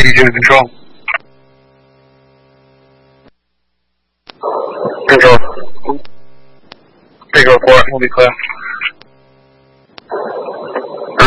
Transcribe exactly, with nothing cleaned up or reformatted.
eighty-two control. Control. Take report, we'll be clear.